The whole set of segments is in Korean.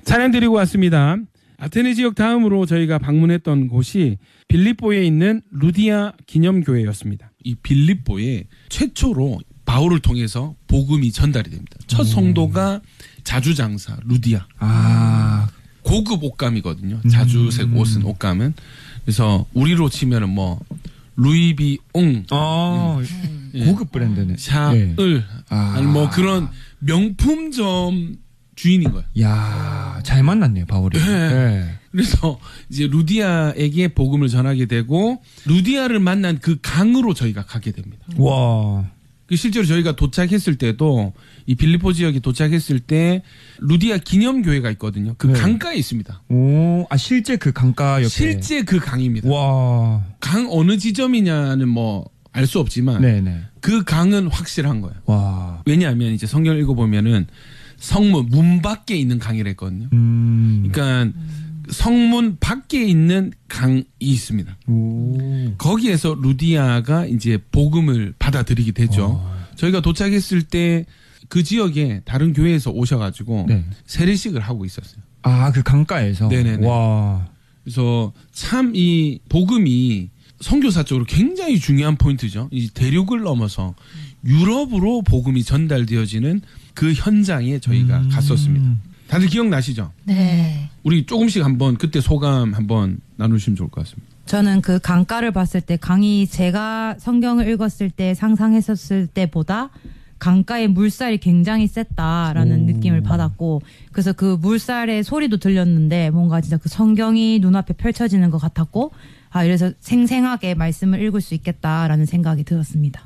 차량 드리고 왔습니다. 아테네 지역 다음으로 저희가 방문했던 곳이 빌립보에 있는 루디아 기념교회였습니다. 이 빌립보에 최초로 바울을 통해서 복음이 전달이 됩니다. 첫 성도가 자주장사 루디아. 고급 옷감이거든요. 자주색 옷은 옷감은. 그래서 우리로 치면은 뭐 루이비옹, 고급 브랜드네. 샤을, 아니 뭐 그런 명품점 주인인 거예요. 야, 잘 만났네요, 바울이. 네. 그래서 이제 루디아에게 복음을 전하게 되고 루디아를 만난 그 강으로 저희가 가게 됩니다. 와. 실제로 저희가 도착했을 때도 이 빌립보 지역에 도착했을 때 루디아 기념교회가 있거든요. 그 강가에 있습니다. 오, 실제 그 강가 옆에. 실제 그 강입니다. 와. 강 어느 지점이냐는 뭐 알 수 없지만 네네. 그 강은 확실한 거예요. 와. 왜냐하면 이제 성경을 읽어보면은 성문 문 밖에 있는 강이랬거든요. 그러니까 성문 밖에 있는 강이 있습니다. 거기에서 루디아가 이제 복음을 받아들이게 되죠. 저희가 도착했을 때 그 지역에 다른 교회에서 오셔가지고 세례식을 하고 있었어요. 그 강가에서. 네네네. 와. 그래서 참 이 복음이 선교사적으로 굉장히 중요한 포인트죠. 이 대륙을 넘어서 유럽으로 복음이 전달되어지는 그 현장에 저희가 갔었습니다. 다들 기억나시죠? 네. 우리 조금씩 한번 그때 소감 한번 나누시면 좋을 것 같습니다. 저는 그 강가를 봤을 때 강이 제가 성경을 읽었을 때 상상했었을 때보다 강가의 물살이 굉장히 셌다라는 느낌을 받았고 그래서 그 물살의 소리도 들렸는데 뭔가 진짜 그 성경이 눈앞에 펼쳐지는 것 같았고 이래서 생생하게 말씀을 읽을 수 있겠다라는 생각이 들었습니다.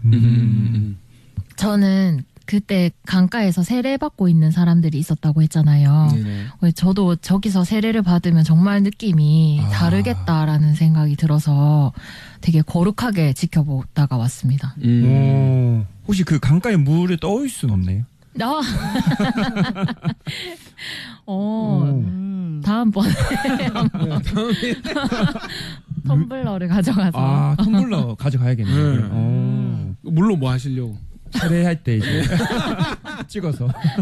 저는 그때 강가에서 세례받고 있는 사람들이 있었다고 했잖아요. 네네. 저도 저기서 세례를 받으면 정말 느낌이 다르겠다라는 생각이 들어서 되게 거룩하게 지켜보다가 왔습니다. 혹시 그 강가의 물을 떠올 수는 없네요? 다음번에 텀블러를 가져가서 텀블러 가져가야겠네요. 물로 뭐 하시려고? 세례할 때 이제 찍어서